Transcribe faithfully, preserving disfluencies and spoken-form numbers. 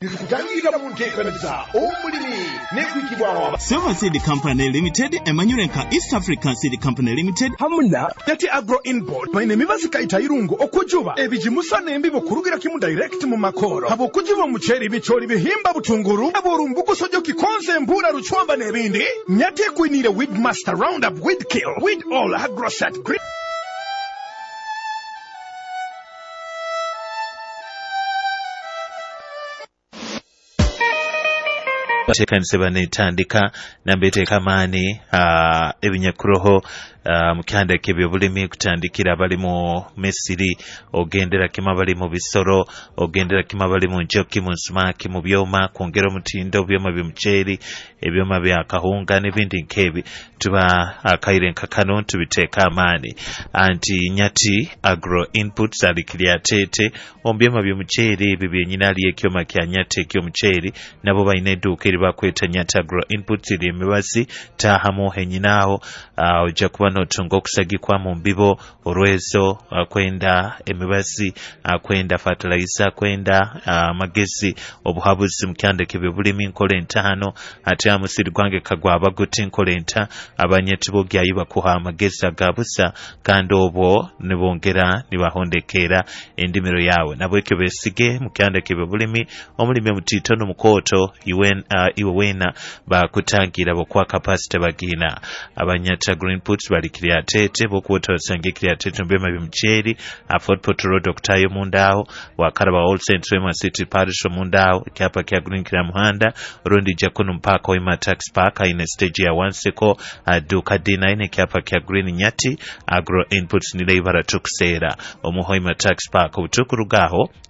Kutangirira mu nteekaniza omulimi n'ekuyitibwawo Silver Seed Company Limited, Emmanuel Nka East African Seed Company Limited, hamuna yati agro import baine mibazi kaita irungo okujuba ebijimusa n'embibo kurugira kimu direct mu makoro habo kujiba mucheri bichori bihimba butunguru aborumbuko sojo kikonze mbura ruchwamba n'ebindi nyati kwinire weed master roundup weed kill weed all agro set green. Tekanise banetandika nambeteeka maani uh, ebinyakuroho uh, mu kyandike by'obulimi kutandikira bali mu Misiri ogendera kima bali mu bisoro ogendera kima bali mu njoki mu nsumaki mu byoma kwongera omutindo byoma by'omuceeri ebyoma bya kahunga n'ebindi nkebi tuba akaire nkakano tubiteeka amaani anti nyati agro inputs alikirya tete ombyoma by'omuceeri ebyo byenyina ali ekyoma kya nyati eky'omuceeri nabo balina edduuka bakweta nyati agro inputs eri emibazi tahamu henyinaawo uh, ojja kuba n'otunga okusagikwa mu mbibo olwezo uh, kwenda emibazi uh, kwenda fertilizer kwenda amagezi uh, obuhabuzi mu kyandike by'obulimi nkola entaano ate amusiri gwange kagwa abaguti nkola enta abanyati bogyayi bakuha amagezi agabusa kandi obwo ne bongera ne bahondekeera endimiro yawe nabwe ekyo beesige mu kyandike by'obulimi omulimi mutiitono mu kooto iwen uh, iwe wena bakutangira bokwa capacity bagina abanyata green puts balikirya tete bokuota sangikirya tete mbema by'omuceeri Fort Portal Road okutayo mundaawo wakaraba All Saints Wema City Parish mundaawo kyapa kya green kira muhanda rundi jakono mpaka Wema Tax Park ine stage ya wanseko duka D nine kyapa kya green nyati agro inputs nile ibara tukuseera omuhoima Tax Park utukurugaho